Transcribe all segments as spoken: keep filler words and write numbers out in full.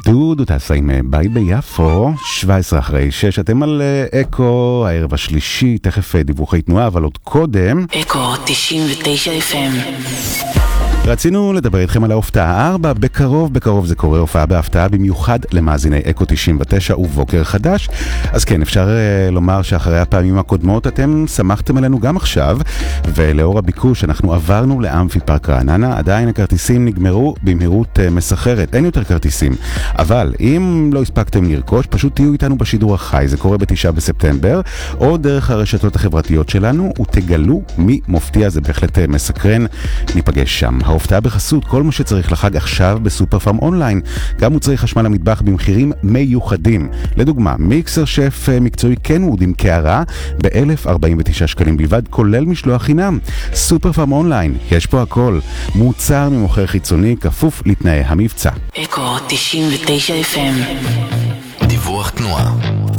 דודו טסה עם בית ביפו, שבע עשרה אחרי שש, אתם על אקו, הערב השלישי, תכף דיווחי תנועה, אבל עוד קודם אקו תשעים ותשע אף אם. רצינו לדבר איתכם על ההופעה ארבע, בקרוב, בקרוב זה קורה, הופעה בהפתעה במיוחד למאזיני אקו תשעים ותשע ובוקר חדש. אז כן, אפשר uh, לומר שאחרי הפעמים הקודמות אתם שמחתם עלינו גם עכשיו, ולאור הביקוש אנחנו עברנו לאמפי פארק רעננה, עדיין הכרטיסים נגמרו במהירות uh, מסחרת, אין יותר כרטיסים. אבל אם לא הספקתם לרכוש, פשוט תהיו איתנו בשידור החי, זה קורה בתשעה בספטמבר, או דרך הרשתות החברתיות שלנו, ותגלו מי מופתיע, זה בהחלט uh, מסקרן, ניפגש שם. ההופעה בחסות, כל מה שצריך לחג עכשיו בסופר פארם אונליין, גם מוצרי חשמל המטבח במחירים מיוחדים. לדוגמה, מיקסר שף מקצועי קנווד עם קערה ב-אלף ארבעים ותשעה שקלים בלבד, כולל משלוח חינם. סופר פארם אונליין, יש פה הכל. מוצר ממוכר חיצוני, כפוף לתנאי המבצע. אקו תשעים ותשע אף אם. דיווח תנועה.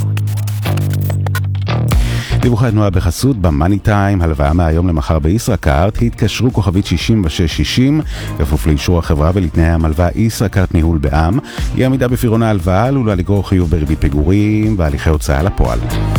דיווחי התנועה בחסות במאני טיים, הלוואה מהיום למחר בישראכרט, התקשרו כוכבית שישים ושש שישים, כפוף לאישור החברה ולתנאי המלווה ישראכרט ניהול בע"מ, היא עמידה בפירעון ההלוואה, עלולה לגרור חיוב בריבית פיגורים והליכי הוצאה לפועל.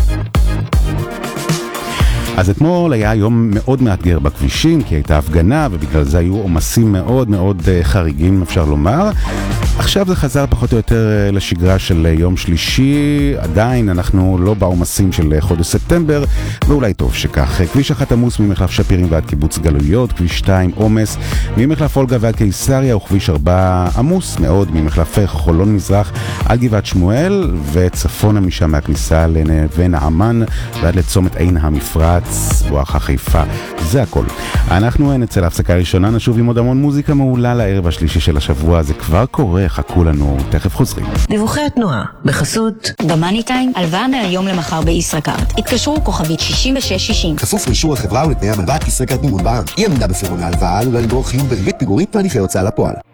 אז אתמול היה יום מאוד מאתגר בכבישים, כי הייתה הפגנה ובגלל זה היו עומסים מאוד מאוד חריגים, אפשר לומר. עכשיו זה חזר פחות או יותר לשגרה של יום שלישי, עדיין אנחנו לא בעומסים של חודש ספטמבר, ואולי טוב שכך. כביש אחת עמוס ממחלף שפירים ועד קיבוץ גלויות, כביש שתיים עומס ממחלף אולגה ועד קיסריה, וכביש ארבע עמוס מאוד ממחלף חולון מזרח עד גבעת שמואל, וצפונה משם מהכניסה לנווה נעמן ועד לצומת עין המפרץ, בואכה חיפה. זה הכל. אנחנו נצא להפסקה ראשונה, נשוב עם עוד המון מוזיקה מעולה לערב השלישי של השבוע, זה כבר קורה, חכו לנו, תכף חוזרים. דיווחי התנועה בחסות במאני טיים, הלוואה מהיום למחר בישראכרט. התקשרו כוכבית שישים ושש שישים. כפוף לאישור החברה ולתנאי המלווה ישראכרט ניהול בע"מ. אי עמידה בפירעון ההלוואה עלולה לגרור חיוב בריבית פיגורים והליכי הוצאה לפועל.